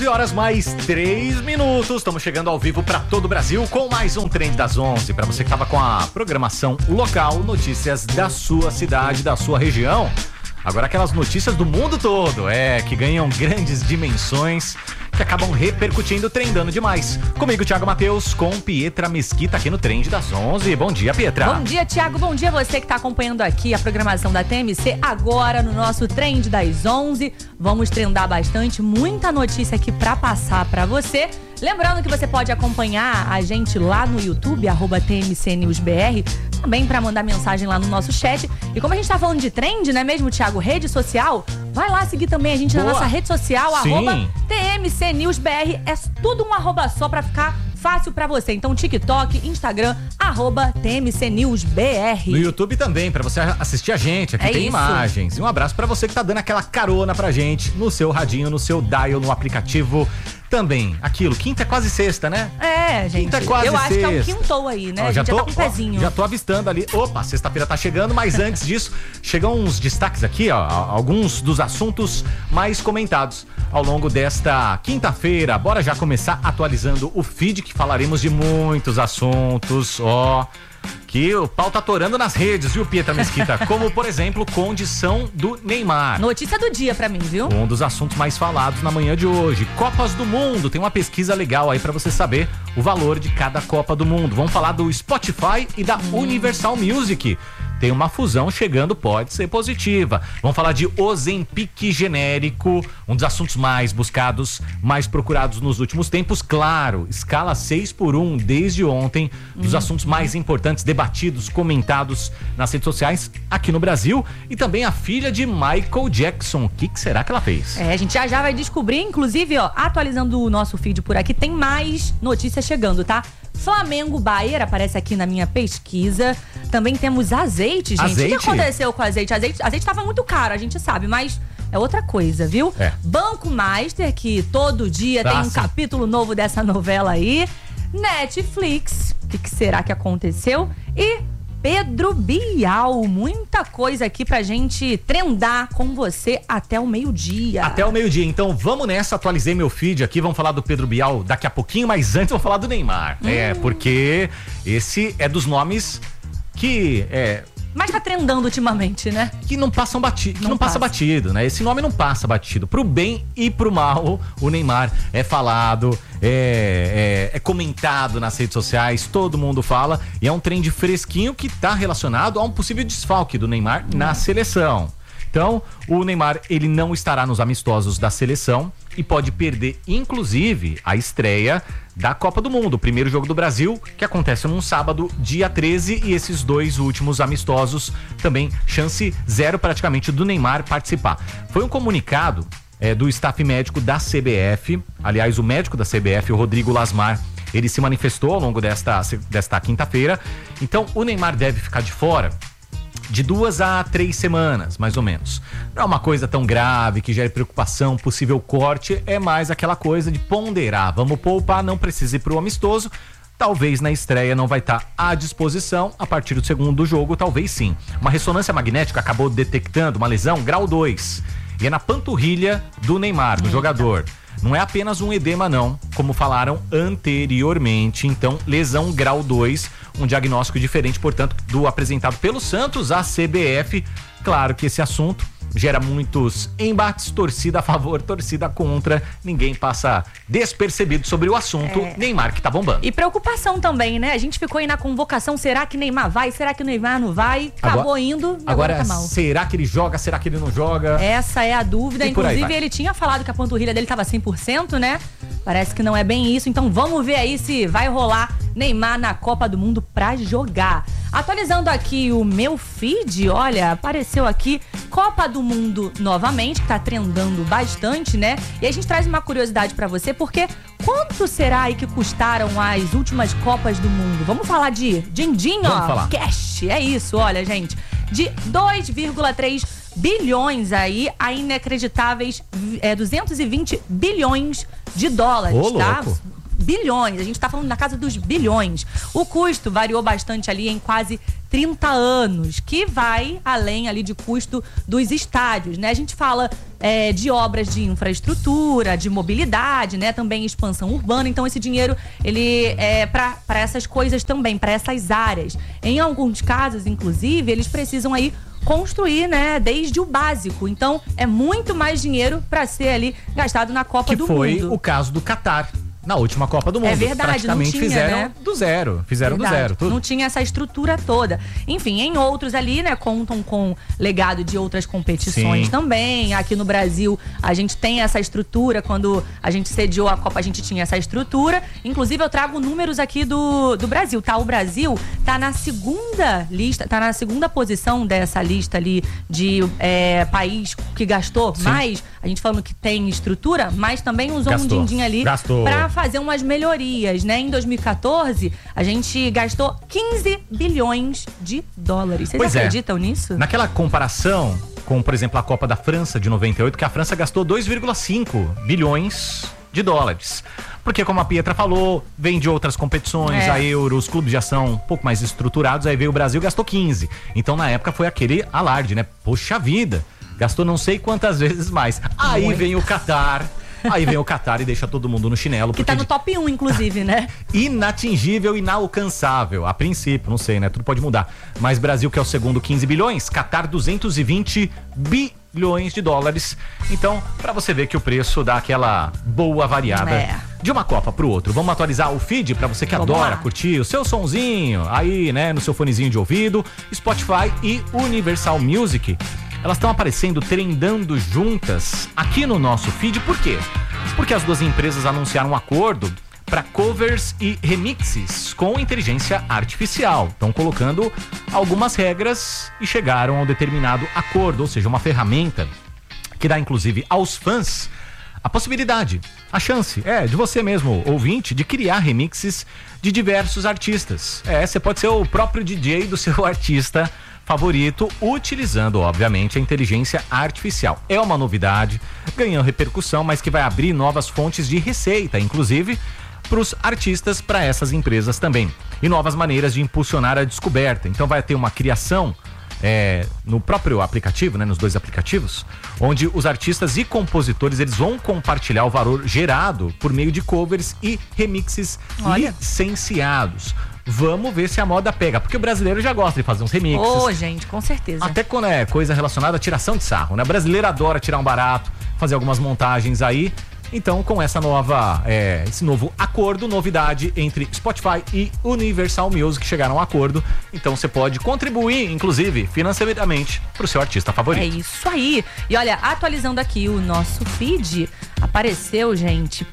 Horas mais 3 minutos. Estamos chegando ao vivo para todo o Brasil com mais um Trend das 11. Para você que estava com a programação local, notícias da sua cidade, da sua região. Agora aquelas notícias do mundo todo, que ganham grandes dimensões, que acabam repercutindo, trendando demais. Comigo, Thiago Matheus, com Pietra Mesquita aqui no Trend das 11. Bom dia, Pietra. Bom dia, Thiago. Bom dia você que está acompanhando aqui a programação da TMC. Agora no nosso Trend das 11. Vamos trendar bastante, muita notícia aqui para passar para você. Lembrando que você pode acompanhar a gente lá no YouTube, @TMCNewsBR, também para mandar mensagem lá no nosso chat. E como a gente tá falando de trend, né mesmo, Thiago? Rede social, vai lá seguir também a gente na nossa rede social, @TMCNewsBR. É tudo um arroba só para ficar fácil pra você. Então, TikTok, Instagram, @TMCNewsBR. No YouTube também, pra você assistir a gente. Aqui tem imagens. E um abraço pra você que tá dando aquela carona pra gente no seu radinho, no seu dial, no aplicativo. Também, aquilo, quinta é quase sexta, né? Gente. Quinta é quase sexta. Eu acho que é um quintou aí, né? A gente já tá com um pezinho. Já tô avistando ali. Opa, sexta-feira tá chegando, mas antes disso, chegam uns destaques aqui, alguns dos assuntos mais comentados ao longo desta quinta-feira. Bora já começar atualizando o feed, que falaremos de muitos assuntos, que o pau tá atorando nas redes, viu, Pietra Mesquita? Como, por exemplo, condição do Neymar. Notícia do dia pra mim, viu? Um dos assuntos mais falados na manhã de hoje. Copas do Mundo. Tem uma pesquisa legal aí pra você saber o valor de cada Copa do Mundo. Vamos falar do Spotify e da Universal Music. Tem uma fusão chegando, pode ser positiva. Vamos falar de Ozempic genérico, um dos assuntos mais buscados, mais procurados nos últimos tempos. Claro, escala 6x1 desde ontem, dos assuntos mais importantes, debatidos, comentados nas redes sociais aqui no Brasil. E também a filha de Michael Jackson. O que será que ela fez? A gente já vai descobrir, inclusive, atualizando o nosso feed por aqui, tem mais notícias chegando, tá? Flamengo Bayer aparece aqui na minha pesquisa. Também temos azeite, gente. Azeite? O que aconteceu com azeite? Azeite tava muito caro, a gente sabe, mas é outra coisa, viu? Banco Master, que todo dia tem um capítulo novo dessa novela aí. Netflix, o que será que aconteceu? E Pedro Bial, muita coisa aqui pra gente trendar com você até o meio-dia. Até o meio-dia, então vamos nessa, atualizei meu feed aqui, vamos falar do Pedro Bial daqui a pouquinho, mas antes vamos falar do Neymar. Porque esse é dos nomes que mas tá trendando ultimamente, né? Que não passam batido, não passa batido, né? Esse nome não passa batido. Pro bem e pro mal, o Neymar é falado, é comentado nas redes sociais, todo mundo fala, e é um trend fresquinho que tá relacionado a um possível desfalque do Neymar na seleção. Então, o Neymar, ele não estará nos amistosos da seleção e pode perder, inclusive, a estreia da Copa do Mundo, o primeiro jogo do Brasil, que acontece num sábado, dia 13, e esses dois últimos amistosos também, chance zero praticamente do Neymar participar. Foi um comunicado do staff médico da CBF, aliás, o médico da CBF, o Rodrigo Lasmar, ele se manifestou ao longo desta quinta-feira. Então, o Neymar deve ficar de fora de 2 a 3 semanas, mais ou menos. Não é uma coisa tão grave que gere preocupação, possível corte, é mais aquela coisa de ponderar. Vamos poupar, não precisa ir pro amistoso. Talvez na estreia não vai estar à disposição, a partir do segundo jogo, talvez sim. Uma ressonância magnética acabou detectando uma lesão grau 2. E é na panturrilha do Neymar, do jogador. Não é apenas um edema não, como falaram anteriormente. Então, lesão grau 2, um diagnóstico diferente, portanto, do apresentado pelo Santos à CBF. Claro que esse assunto gera muitos embates, torcida a favor, torcida contra. Ninguém passa despercebido sobre o assunto. Neymar que tá bombando. E preocupação também, né? A gente ficou aí na convocação, será que Neymar vai? Será que Neymar não vai? Acabou indo, agora tá mal. Será que ele joga? Será que ele não joga? Essa é a dúvida. Inclusive, ele tinha falado que a panturrilha dele tava 100%, né? Parece que não é bem isso. Então vamos ver aí se vai rolar Neymar na Copa do Mundo pra jogar. Atualizando aqui o meu feed, olha, apareceu aqui Copa do Mundo novamente, que tá trendando bastante, né? E a gente traz uma curiosidade pra você, porque quanto será aí que custaram as últimas Copas do Mundo? Vamos falar de din-din, cash, é isso, olha, gente, de 2,3 bilhões aí, a inacreditáveis 220 bilhões de dólares, tá? Bilhões, a gente tá falando na casa dos bilhões. O custo variou bastante ali em quase 30 anos, que vai além ali de custo dos estádios, né? A gente fala de obras de infraestrutura, de mobilidade, né? Também expansão urbana. Então esse dinheiro, ele é para essas coisas também, para essas áreas. Em alguns casos, inclusive, eles precisam aí construir, né, desde o básico. Então é muito mais dinheiro para ser ali gastado na Copa do Mundo. Que foi o caso do Catar. Na última Copa do Mundo. É verdade, praticamente não tinha, fizeram, né? do zero. Fizeram verdade. Do zero. Tudo. Não tinha essa estrutura toda. Enfim, em outros ali, né, contam com legado de outras competições também. Aqui no Brasil, a gente tem essa estrutura. Quando a gente sediou a Copa, a gente tinha essa estrutura. Inclusive, eu trago números aqui do Brasil, tá? O Brasil tá na segunda lista, tá na segunda posição dessa lista ali de país que gastou mais. A gente falando que tem estrutura, mas também usou um din-din ali pra fazer umas melhorias, né? Em 2014, a gente gastou 15 bilhões de dólares. Vocês acreditam nisso? Naquela comparação com, por exemplo, a Copa da França de 98, que a França gastou 2,5 bilhões de dólares. Porque, como a Pietra falou, vem de outras competições, a Euro, os clubes já são um pouco mais estruturados, aí veio o Brasil e gastou 15. Então, na época, foi aquele alarde, né? Poxa vida, gastou não sei quantas vezes mais. Aí vem o Catar. Aí vem o Catar e deixa todo mundo no chinelo. Que tá no top 1, inclusive, né? Inatingível, inalcançável. A princípio, não sei, né? Tudo pode mudar. Mas Brasil, que é o segundo, 15 bilhões. Catar, 220 bilhões de dólares. Então, pra você ver que o preço dá aquela boa variada de uma Copa pro outro. Vamos atualizar o feed pra você que adora curtir o seu sonzinho aí, né? No seu fonezinho de ouvido. Spotify e Universal Music. Elas estão aparecendo, trendando juntas aqui no nosso feed. Por quê? Porque as duas empresas anunciaram um acordo para covers e remixes com inteligência artificial. Estão colocando algumas regras e chegaram a um determinado acordo, ou seja, uma ferramenta que dá inclusive aos fãs a possibilidade, a chance, de você mesmo, ouvinte, de criar remixes de diversos artistas. Você pode ser o próprio DJ do seu artista favorito, utilizando, obviamente, a inteligência artificial. É uma novidade, ganhando repercussão, mas que vai abrir novas fontes de receita, inclusive para os artistas, para essas empresas também. E novas maneiras de impulsionar a descoberta. Então vai ter uma criação no próprio aplicativo, né, nos dois aplicativos, onde os artistas e compositores eles vão compartilhar o valor gerado por meio de covers e remixes licenciados. Vamos ver se a moda pega, porque o brasileiro já gosta de fazer uns remixes. Gente, com certeza. Até quando é coisa relacionada à tiração de sarro, né? O brasileiro adora tirar um barato, fazer algumas montagens aí. Então, com essa esse novo acordo, novidade entre Spotify e Universal Music chegaram a um acordo. Então, você pode contribuir, inclusive, financeiramente, para o seu artista favorito. É isso aí. E olha, atualizando aqui o nosso feed, apareceu, gente,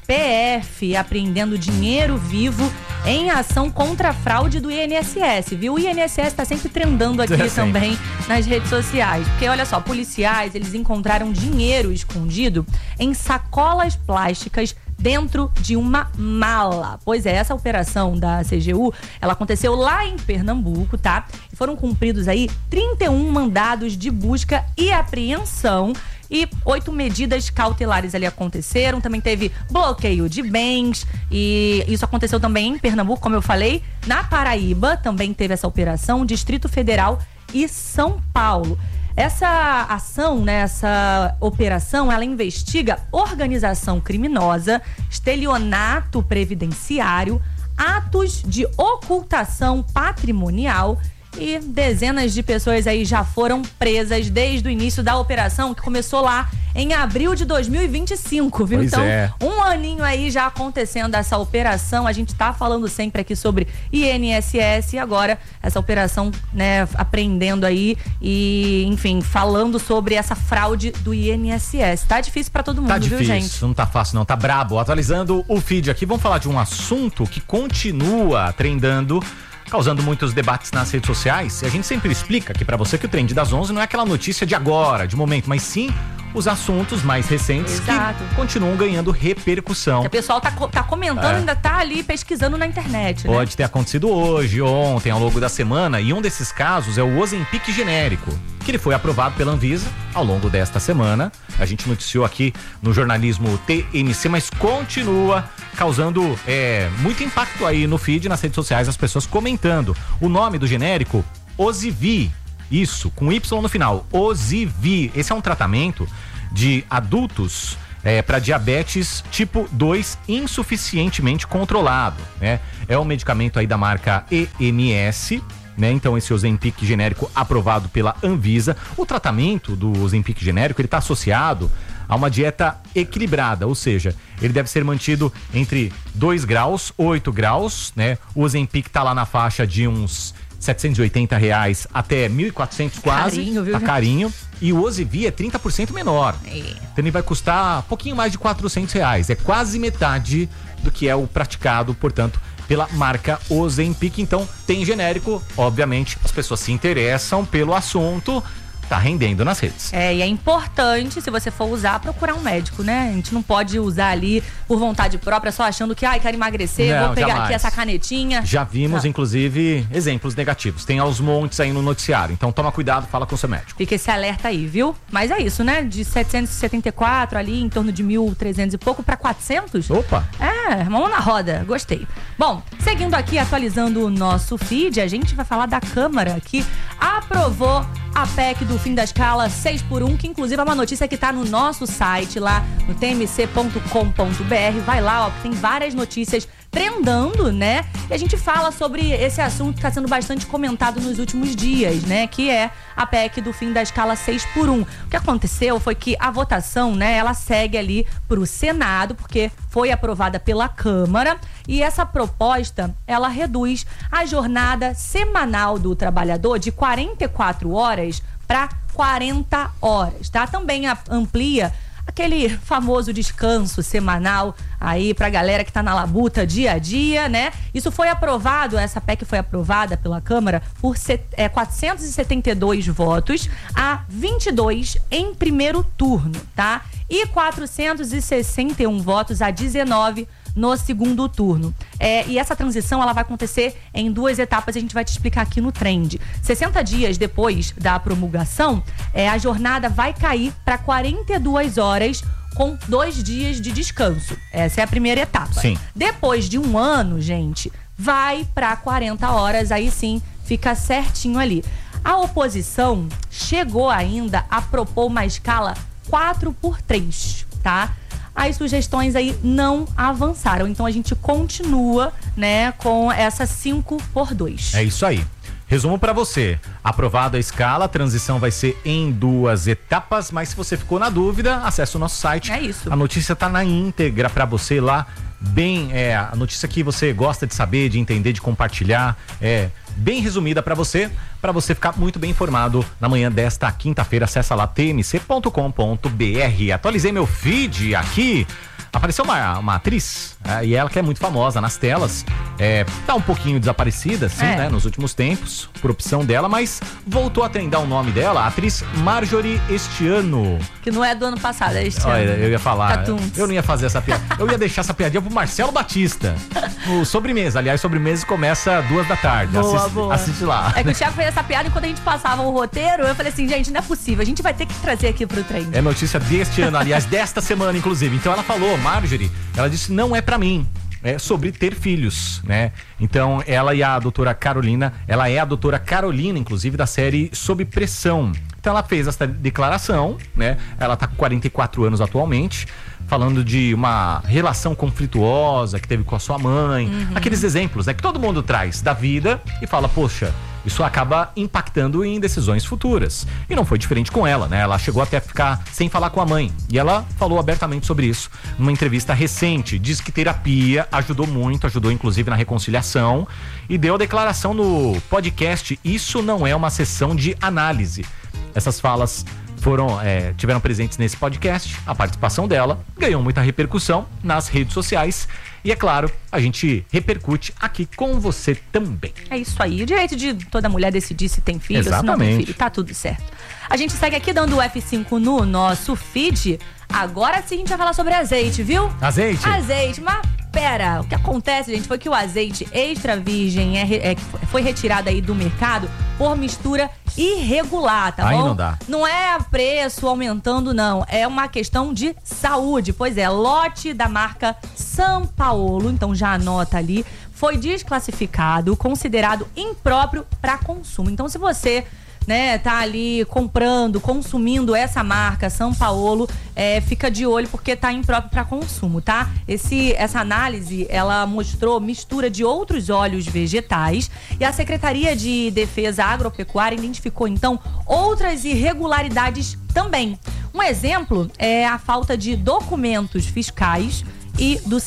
PF apreendendo dinheiro vivo em ação contra a fraude do INSS, viu? O INSS tá sempre trendando aqui também nas redes sociais. Porque, olha só, policiais, eles encontraram dinheiro escondido em sacolas plásticas dentro de uma mala. Pois é, essa operação da CGU, ela aconteceu lá em Pernambuco, tá? E foram cumpridos aí 31 mandados de busca e apreensão e 8 medidas cautelares ali aconteceram. Também teve bloqueio de bens e isso aconteceu também em Pernambuco, como eu falei. Na Paraíba também teve essa operação, Distrito Federal e São Paulo. Essa ação, né, essa operação, ela investiga organização criminosa, estelionato previdenciário, atos de ocultação patrimonial e dezenas de pessoas aí já foram presas desde o início da operação, que começou lá em abril de 2025, viu? Pois então, um aninho aí já acontecendo essa operação. A gente tá falando sempre aqui sobre INSS e agora essa operação, né, apreendendo aí e, enfim, falando sobre essa fraude do INSS. Tá difícil pra todo mundo, tá difícil, viu, gente? Não tá fácil não, tá brabo. Atualizando o feed aqui, vamos falar de um assunto que continua trendando, causando muitos debates nas redes sociais. E a gente sempre explica aqui pra você que o Trend das 11 não é aquela notícia de agora, de momento, mas sim os assuntos mais recentes que continuam ganhando repercussão. O pessoal tá comentando, ainda tá ali pesquisando na internet, né? Pode ter acontecido hoje, ontem, ao longo da semana, e um desses casos é o Ozempic genérico, que ele foi aprovado pela Anvisa ao longo desta semana. A gente noticiou aqui no jornalismo TMC, mas continua causando muito impacto aí no feed, nas redes sociais, as pessoas comentando. O nome do genérico Ozivy. Isso, com Y no final. Ozivy. Esse é um tratamento de adultos para diabetes tipo 2 insuficientemente controlado, né? É um medicamento aí da marca EMS, né? Então esse Ozempic genérico aprovado pela Anvisa. O tratamento do Ozempic genérico, ele está associado a uma dieta equilibrada, ou seja, ele deve ser mantido entre 2 graus, 8 graus, né? O Ozempic tá lá na faixa de uns R$780 até 1.400 quase. Carinho, viu? Tá carinho. E o Ozivy é 30% menor. Então ele vai custar um pouquinho mais de R$400. É quase metade do que é o praticado, portanto, pela marca Ozempic. Então tem genérico, obviamente, as pessoas se interessam pelo assunto. Tá rendendo nas redes. E é importante, se você for usar, procurar um médico, né? A gente não pode usar ali por vontade própria, só achando que, quero emagrecer, vou pegar aqui essa canetinha. Já vimos, inclusive, exemplos negativos. Tem aos montes aí no noticiário. Então toma cuidado, fala com o seu médico. Fica esse alerta aí, viu? Mas é isso, né? De 774 ali, em torno de 1.300 e pouco para 400. Opa! Mão na roda. Gostei. Bom, seguindo aqui, atualizando o nosso feed, a gente vai falar da Câmara, que aprovou a PEC do fim da escala 6x1, que inclusive é uma notícia que tá no nosso site lá no tmc.com.br. Vai lá, ó, tem várias notícias trendando, né? E a gente fala sobre esse assunto que tá sendo bastante comentado nos últimos dias, né? Que é a PEC do fim da escala 6x1. O que aconteceu foi que a votação, né, ela segue ali pro Senado, porque foi aprovada pela Câmara, e essa proposta, ela reduz a jornada semanal do trabalhador de 44 horas para 40 horas, tá? Também amplia aquele famoso descanso semanal aí pra galera que tá na labuta dia a dia, né? Isso foi aprovado, essa PEC foi aprovada pela Câmara por 472 votos a 22 em primeiro turno, tá? E 461 votos a 19 no segundo turno. E essa transição, ela vai acontecer em 2 etapas, a gente vai te explicar aqui no Trend. 60 dias depois da promulgação, a jornada vai cair para 42 horas com 2 dias de descanso. Essa é a primeira etapa. Sim. Depois de um ano, gente, vai para 40 horas, aí sim fica certinho ali. A oposição chegou ainda a propor uma escala 4x3, tá? As sugestões aí não avançaram, então a gente continua, né, com essa 5x2. É isso aí. Resumo pra você. Aprovada a escala, a transição vai ser em 2 etapas, mas se você ficou na dúvida, acesse o nosso site. É isso. A notícia tá na íntegra pra você lá, bem, a notícia que você gosta de saber, de entender, de compartilhar, bem resumida pra você ficar muito bem informado na manhã desta quinta-feira. Acessa lá tmc.com.br. Atualizei meu feed aqui. Apareceu uma atriz, e ela que é muito famosa nas telas, tá um pouquinho desaparecida, assim, né, nos últimos tempos, por opção dela, mas voltou a trendar o nome dela, a atriz Marjorie este ano. Que não é do ano passado, é este ano. Eu ia falar, Catuns. eu não ia fazer essa piada, eu ia deixar essa piadinha pro Marcelo Batista, o Sobremesa, aliás, Sobremesa começa 2 da tarde, boa. assiste lá. É que o Thiago fez essa piada e quando a gente passava o roteiro, eu falei assim, gente, não é possível, a gente vai ter que trazer aqui pro Trend. É notícia deste ano, aliás, desta semana, inclusive. Então ela falou, Marjorie, ela disse, não é pra mim, é sobre ter filhos, né? Então ela e a doutora Carolina, ela é a doutora Carolina, inclusive, da série Sob Pressão. Então ela fez essa declaração, né? Ela tá com 44 anos atualmente, falando de uma relação conflituosa que teve com a sua mãe, aqueles exemplos, né, que todo mundo traz da vida e fala, poxa, isso acaba impactando em decisões futuras. E não foi diferente com ela, né? Ela chegou até a ficar sem falar com a mãe. E ela falou abertamente sobre isso numa entrevista recente. Diz que terapia ajudou muito, ajudou inclusive na reconciliação. E deu a declaração no podcast Isso Não É Uma Sessão de Análise. Essas falas tiveram presentes nesse podcast. A participação dela ganhou muita repercussão nas redes sociais. E é claro, a gente repercute aqui com você também. É isso aí, o direito de toda mulher decidir se tem filho ou se não tem filho, tá tudo certo. A gente segue aqui dando o F5 no nosso feed. Agora sim a gente vai falar sobre azeite, viu? Azeite, mas pera, o que acontece, gente, foi que o azeite extra virgem foi retirado aí do mercado por mistura irregular, tá bom? Aí não dá. Não é preço aumentando, não. É uma questão de saúde. Pois é, lote da marca São Paulo, então já anota ali, foi desclassificado, considerado impróprio para consumo. Então, se você, né, tá ali comprando, consumindo essa marca São Paulo, fica de olho porque tá impróprio para consumo, tá? Essa análise, ela mostrou mistura de outros óleos vegetais e a Secretaria de Defesa Agropecuária identificou, então, outras irregularidades também. Um exemplo é a falta de documentos fiscais e do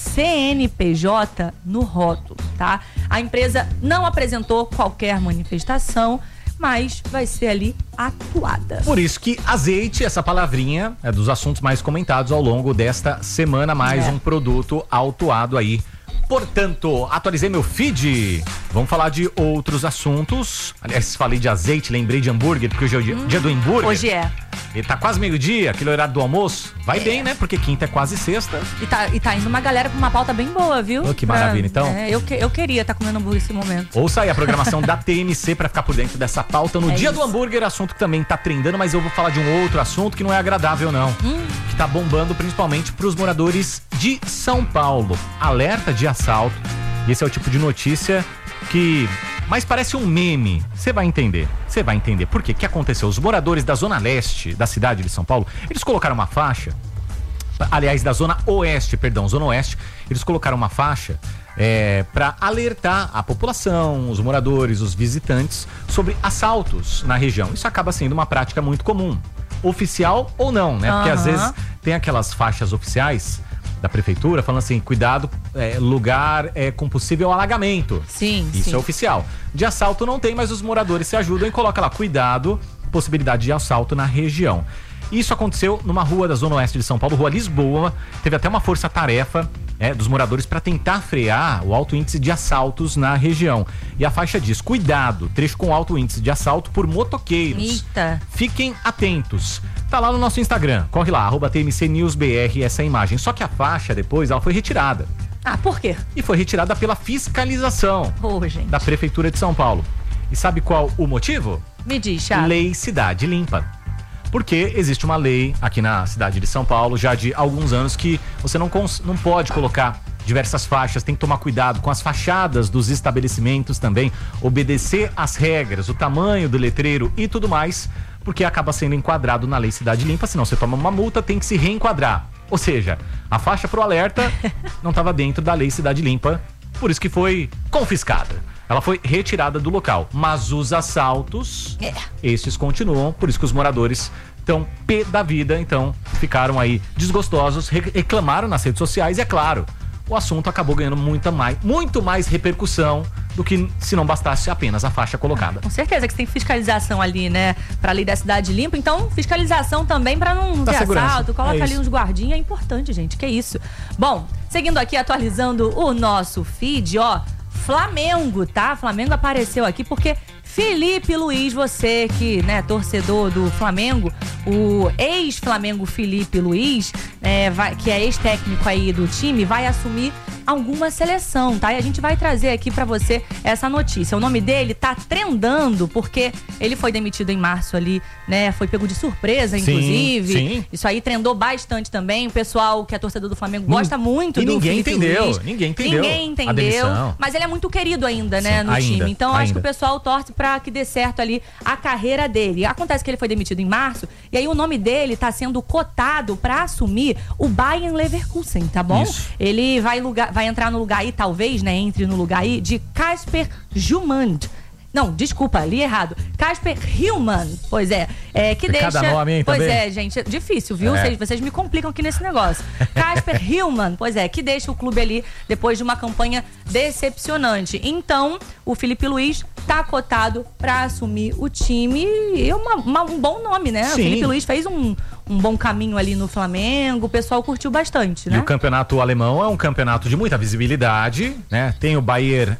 CNPJ no rótulo, tá? A empresa não apresentou qualquer manifestação, mas vai ser ali atuada. Por isso que azeite, essa palavrinha, é dos assuntos mais comentados ao longo desta semana, mais um produto autuado aí. Portanto, atualizei meu feed. Vamos falar de outros assuntos. Aliás, falei de azeite, lembrei de hambúrguer, porque hoje é o dia do hambúrguer. Hoje é. E tá quase meio-dia, aquele horário do almoço. Vai bem, né? Porque quinta é quase sexta. E tá indo uma galera com uma pauta bem boa, viu? Oh, que maravilha, então. Eu queria estar comendo hambúrguer nesse momento. Ouça aí a programação da TMC pra ficar por dentro dessa pauta. No dia do hambúrguer, assunto que também tá trendando, mas eu vou falar de um outro assunto que não é agradável, não. Que tá bombando principalmente pros moradores de São Paulo. Alerta de assalto. E esse é o tipo de notícia que... mas parece um meme. Você vai entender. Por quê? O que aconteceu? Os moradores da zona leste da cidade de São Paulo, eles colocaram uma faixa, aliás, da zona oeste, eles colocaram uma faixa para alertar a população, os moradores, os visitantes sobre assaltos na região. Isso acaba sendo uma prática muito comum. Oficial ou não, né? Porque às vezes tem aquelas faixas oficiais da prefeitura falando assim, cuidado, lugar com possível alagamento. Sim, Isso é oficial. De assalto não tem, mas os moradores se ajudam e colocam lá, cuidado, possibilidade de assalto na região. Isso aconteceu numa rua da Zona Oeste de São Paulo, Rua Lisboa. Teve até uma força-tarefa dos moradores para tentar frear o alto índice de assaltos na região. E a faixa diz, cuidado, trecho com alto índice de assalto por motoqueiros. Eita. Fiquem atentos. Tá lá no nosso Instagram, corre lá, @TMCNewsBR, essa imagem. Só que a faixa depois, ela foi retirada. Ah, por quê? E foi retirada pela fiscalização da Prefeitura de São Paulo. E sabe qual o motivo? Me diz, Thiago. Lei Cidade Limpa. Porque existe uma lei aqui na cidade de São Paulo já de alguns anos que você não pode colocar diversas faixas, tem que tomar cuidado com as fachadas dos estabelecimentos também, obedecer às regras, o tamanho do letreiro e tudo mais, porque acaba sendo enquadrado na Lei Cidade Limpa, senão você toma uma multa, tem que se reenquadrar. Ou seja, a faixa pro alerta não estava dentro da Lei Cidade Limpa, por isso que foi confiscada. Ela foi retirada do local, mas os assaltos, esses continuam, por isso que os moradores estão pé da vida, então ficaram aí desgostosos, reclamaram nas redes sociais e é claro, o assunto acabou ganhando muito mais repercussão do que se não bastasse apenas a faixa colocada. Com certeza que tem fiscalização ali, né, pra Lei da Cidade Limpa, então fiscalização também pra não ter assalto, coloca ali uns guardinhas, é importante, gente, que isso. Bom, seguindo aqui, atualizando o nosso feed, Flamengo, tá? Flamengo apareceu aqui porque Felipe Luiz, você que, né, torcedor do Flamengo, o ex-Flamengo Felipe Luiz, que é ex-técnico aí do time, vai assumir alguma seleção, tá? E a gente vai trazer aqui pra você essa notícia. O nome dele tá trendando porque ele foi demitido em março ali, né? Foi pego de surpresa, inclusive. Sim. Isso aí trendou bastante também. O pessoal que é torcedor do Flamengo gosta muito do Felipe Luiz. Ninguém entendeu. A demissão. Mas ele é muito querido ainda, né, no time. Então acho que o pessoal torce pra que dê certo ali a carreira dele. Acontece que ele foi demitido em março e aí o nome dele tá sendo cotado pra assumir o Bayer Leverkusen, tá bom? Isso. Ele vai entrar no lugar aí, talvez, né? Entre no lugar aí de Kasper Hjulmand. Não, desculpa, li errado. Kasper Hjulmand, pois é. Que deixa... Cada nome, hein, pois também. é, gente, é difícil, viu? Vocês me complicam aqui nesse negócio. Kasper Hjulmand, pois é, que deixa o clube ali depois de uma campanha decepcionante. Então, o Felipe Luiz tá cotado pra assumir o time e um bom nome, né? Sim. O Felipe Luiz fez um bom caminho ali no Flamengo, o pessoal curtiu bastante, né? E o campeonato alemão é um campeonato de muita visibilidade, né? Tem o Bayern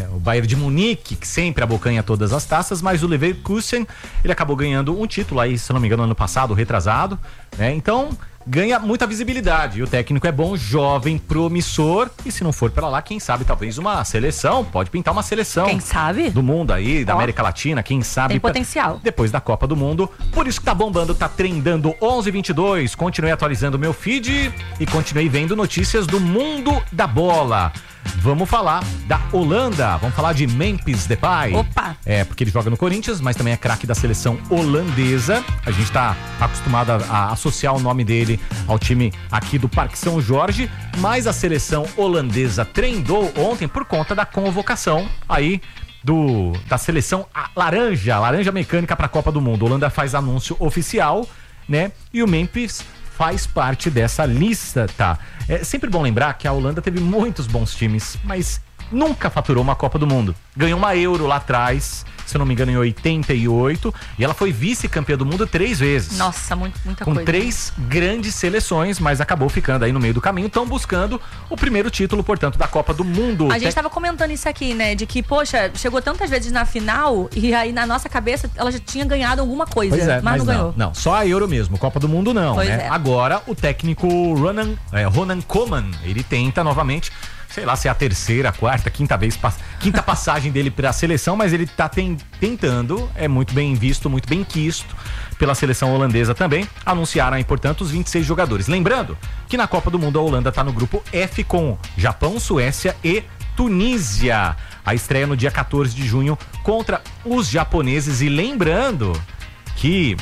de Munique, que sempre abocanha todas as taças, mas o Leverkusen, ele acabou ganhando um título aí, se não me engano, ano passado, retrasado, né? Então, ganha muita visibilidade. E o técnico é bom, jovem, promissor. E se não for pra lá, quem sabe talvez uma seleção, pode pintar uma seleção. Quem sabe? Do mundo aí, da América Latina, quem sabe. Tem potencial. Depois da Copa do Mundo. Por isso que tá bombando, tá trendando 11:22. Continuei atualizando o meu feed e continuei vendo notícias do mundo da bola. Vamos falar da Holanda, vamos falar de Memphis Depay. Opa! Porque ele joga no Corinthians, mas também é craque da seleção holandesa. A gente tá acostumado a associar o nome dele ao time aqui do Parque São Jorge, mas a seleção holandesa trendou ontem por conta da convocação aí da seleção laranja mecânica para a Copa do Mundo. A Holanda faz anúncio oficial, né? E o Memphis faz parte dessa lista, tá? É sempre bom lembrar que a Holanda teve muitos bons times, mas nunca faturou uma Copa do Mundo. Ganhou uma Euro lá atrás, se eu não me engano, em 88, e ela foi vice-campeã do mundo 3 vezes. Nossa, muita com coisa. 3 grandes seleções, mas acabou ficando aí no meio do caminho. Estão buscando o primeiro título, portanto, da Copa do Mundo. A gente tava comentando isso aqui, né? De que, poxa, chegou tantas vezes na final e aí na nossa cabeça ela já tinha ganhado alguma coisa, mas não ganhou. Não, só a Euro mesmo, Copa do Mundo não, pois né? É. Agora, o técnico Ronan Koeman, ele tenta novamente, sei lá se é a terceira, quarta, quinta passagem dele para a seleção, mas ele tá tentando, é muito bem visto, muito bem quisto pela seleção holandesa também. Anunciaram aí, portanto, os 26 jogadores. Lembrando que na Copa do Mundo a Holanda tá no grupo F com Japão, Suécia e Tunísia. A estreia no dia 14 de junho contra os japoneses. E lembrando que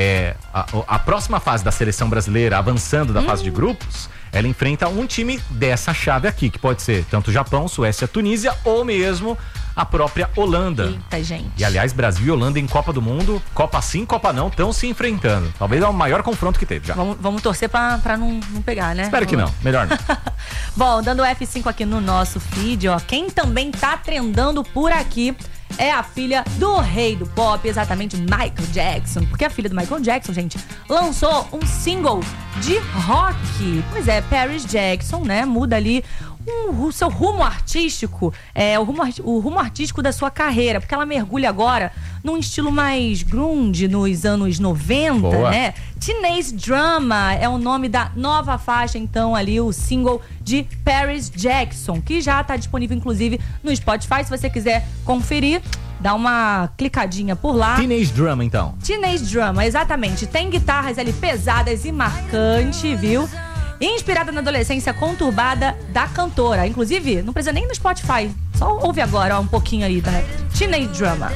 a próxima fase da seleção brasileira, avançando da fase de grupos, ela enfrenta um time dessa chave aqui, que pode ser tanto Japão, Suécia, Tunísia ou mesmo a própria Holanda. Eita, gente. E aliás, Brasil e Holanda em Copa do Mundo, Copa sim, Copa não, estão se enfrentando. Talvez é o maior confronto que teve já. Vamos torcer pra não pegar, né? Espero que não, melhor não. Bom, dando F5 aqui no nosso feed, ó, quem também tá trendando por aqui é a filha do rei do pop, exatamente Michael Jackson. Porque a filha do Michael Jackson, gente, lançou um single de rock. Pois é, Paris Jackson, né, muda ali o seu rumo artístico, o rumo artístico da sua carreira, porque ela mergulha agora num estilo mais grunge nos anos 90, Boa. né? Teenage Drama é o nome da nova faixa, então, ali, o single de Paris Jackson, que já tá disponível, inclusive, no Spotify. Se você quiser conferir, dá uma clicadinha por lá. Teenage Drama, então. Teenage Drama, exatamente. Tem guitarras ali pesadas e marcantes, viu? Inspirada na adolescência conturbada da cantora. Inclusive, não precisa nem no Spotify. Só ouve agora, ó, um pouquinho aí da Teenage Drama.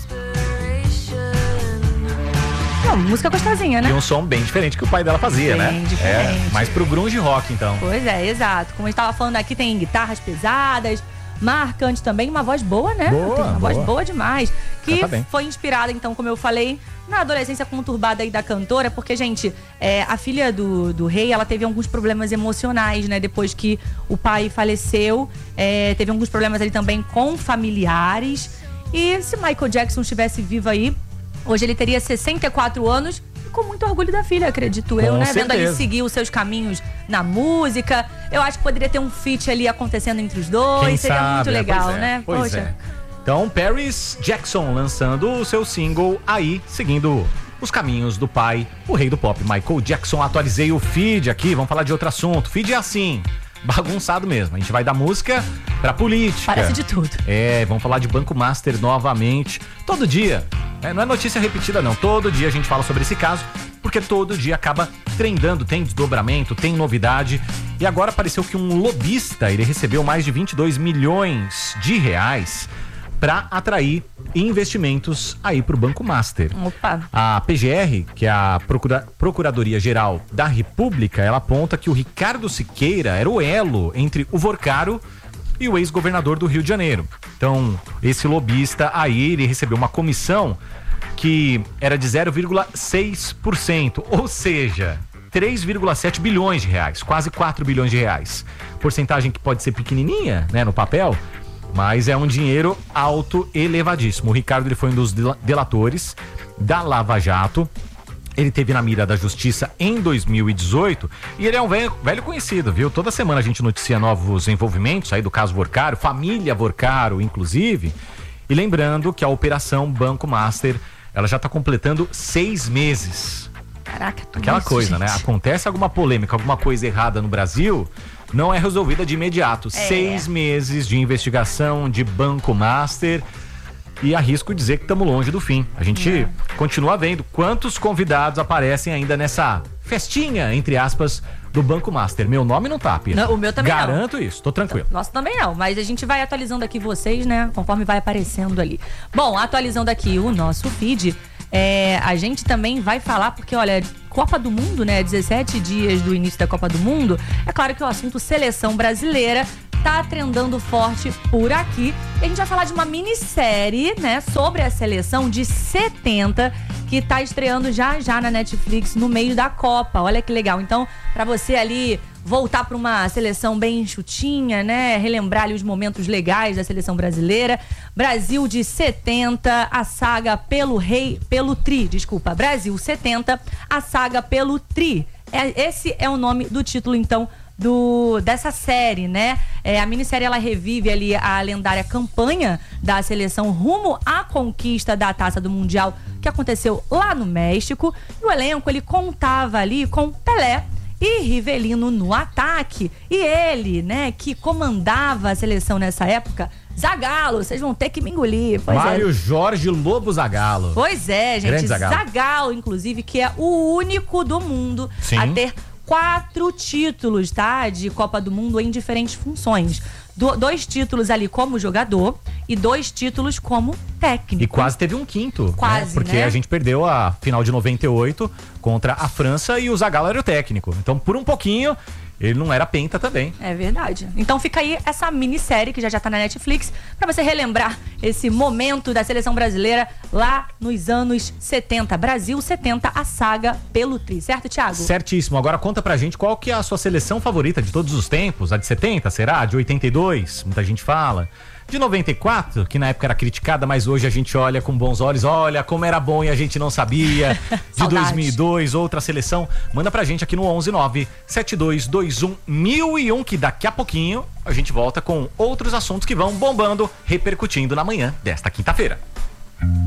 Uma música gostosinha, né? E um som bem diferente que o pai dela fazia, bem né? Diferente. Mais pro grunge rock, então. Pois é, exato. Como a gente tava falando aqui, tem guitarras pesadas, marcante também, uma voz boa, né? Boa, tem uma voz boa demais. Que tá bem. foi inspirada, então, como eu falei, na adolescência conturbada aí da cantora, porque, gente, a filha do rei, ela teve alguns problemas emocionais, né? Depois que o pai faleceu, teve alguns problemas ali também com familiares. E se Michael Jackson estivesse vivo aí, hoje ele teria 64 anos e com muito orgulho da filha, acredito eu, né? certeza. Vendo ali seguir os seus caminhos na música. Eu acho que poderia ter um feat ali acontecendo entre os dois. Quem seria sabe, muito legal, pois é, né? Pois Poxa. é. Então, Paris Jackson lançando o seu single aí, seguindo os caminhos do pai, o rei do pop, Michael Jackson. Atualizei o feed aqui, vamos falar de outro assunto. Feed é assim, bagunçado mesmo. A gente vai da música pra política. Parece de tudo. Vamos falar de Banco Master novamente. Todo dia, não é notícia repetida não, todo dia a gente fala sobre esse caso, porque todo dia acaba trendando, tem desdobramento, tem novidade. E agora apareceu que um lobista, ele recebeu mais de 22 milhões de reais para atrair investimentos aí pro Banco Master. Opa. A PGR, que é a Procuradoria-Geral da República, ela aponta que o Ricardo Siqueira era o elo entre o Vorcaro e o ex-governador do Rio de Janeiro. Então, esse lobista aí, ele recebeu uma comissão que era de 0,6%, ou seja, 3,7 bilhões de reais, quase 4 bilhões de reais. Porcentagem que pode ser pequenininha, né, no papel, mas é um dinheiro alto, elevadíssimo. O Ricardo, ele foi um dos delatores da Lava Jato. Ele teve na mira da justiça em 2018 e ele é um velho conhecido, viu? Toda semana a gente noticia novos envolvimentos aí do caso Vorcaro, família Vorcaro, inclusive. E lembrando que a Operação Banco Master, ela já está completando 6 meses. Caraca, tudo Aquela isso, coisa, gente. né? Acontece alguma polêmica, alguma coisa errada no Brasil, não é resolvida de imediato. 6 meses de investigação de Banco Master e arrisco dizer que estamos longe do fim. A gente continua vendo quantos convidados aparecem ainda nessa festinha, entre aspas, do Banco Master. Meu nome não tá, Pia. Não, o meu também não. Garanto isso, tô tranquilo. Nossa, também não, mas a gente vai atualizando aqui vocês, né? Conforme vai aparecendo ali. Bom, atualizando aqui o nosso feed, a gente também vai falar, porque olha, Copa do Mundo, né? 17 dias do início da Copa do Mundo. É claro que o assunto seleção brasileira tá trendando forte por aqui. E a gente vai falar de uma minissérie, né? Sobre a seleção de 70, que tá estreando já na Netflix no meio da Copa. Olha que legal. Então, pra você ali voltar para uma seleção bem enxutinha, né? Relembrar ali os momentos legais da seleção brasileira. Brasil de 70, a saga pelo Tri, desculpa. Brasil 70, a saga pelo Tri. Esse é o nome do título, então, dessa série, né? A minissérie, ela revive ali a lendária campanha da seleção rumo à conquista da Taça do Mundial, que aconteceu lá no México. E o elenco, ele contava ali com Pelé e Rivelino no ataque. E ele, né, que comandava a seleção nessa época, Zagallo, vocês vão ter que me engolir. Mário Jorge Lobo Zagallo. Pois é, gente. Grande Zagallo. Zagallo, inclusive, que é o único do mundo a ter 4 títulos, tá? De Copa do Mundo em diferentes funções. 2 títulos ali como jogador e 2 títulos como técnico. E quase teve um quinto. Quase, né? Porque a gente perdeu a final de 98 contra a França e o Zagallo era o técnico. Então, por um pouquinho, ele não era penta também. É verdade. Então fica aí essa minissérie que já tá na Netflix pra você relembrar esse momento da seleção brasileira lá nos anos 70. Brasil 70, a saga pelo Tri. Certo, Thiago? Certíssimo. Agora conta pra gente qual que é a sua seleção favorita de todos os tempos. A de 70, será? De 82? Muita gente fala. De 94, que na época era criticada, mas hoje a gente olha com bons olhos. Olha como era bom e a gente não sabia. De 2002, outra seleção. Manda pra gente aqui no 119-7221-1001, que daqui a pouquinho a gente volta com outros assuntos que vão bombando, repercutindo na manhã desta quinta-feira.